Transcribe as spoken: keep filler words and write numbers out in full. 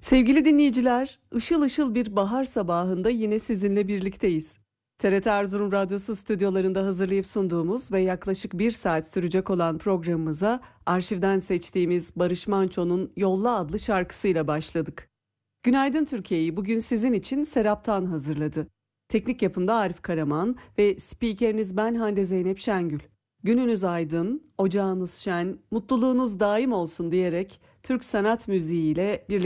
Sevgili dinleyiciler, ışıl ışıl bir bahar sabahında yine sizinle birlikteyiz. T R T Erzurum Radyosu stüdyolarında hazırlayıp sunduğumuz ve yaklaşık bir saat sürecek olan programımıza arşivden seçtiğimiz Barış Manço'nun Yolla adlı şarkısıyla başladık. Günaydın Türkiye'yi bugün sizin için Serap'tan hazırladı. Teknik yapımda Arif Karaman ve spikeriniz ben Hande Zeynep Şengül. Gününüz aydın, ocağınız şen, mutluluğunuz daim olsun diyerek Türk sanat müziğiyle birlikte